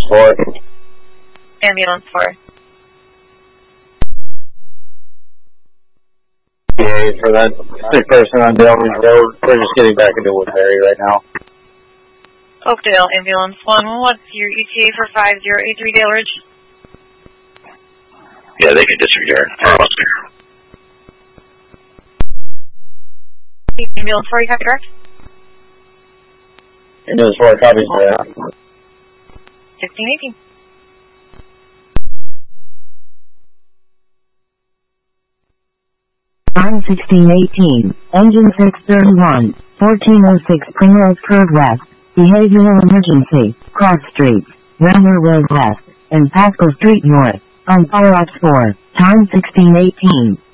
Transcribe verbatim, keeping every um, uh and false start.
four. Ambulance four. Yeah, for that sick person on Delaware Road, we're just getting back into Woodbury right now. Oakdale, Ambulance one. What's your E T A for five zero eight three Dale Ridge? Yeah, they can disregard. Ambulance four, you got correct? Ambulance four, copies for that. sixteen eighteen. Line sixteen eighteen, engine six thirty-one, fourteen oh six Primrose Curve West, behavioral emergency, cross streets, Rambler Road West, and Pascal Street North, on Fire Ops four, time sixteen eighteen.